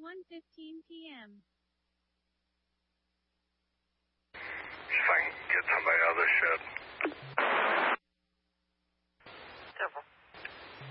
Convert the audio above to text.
1:15 p.m. See if I can get somebody out of this shed.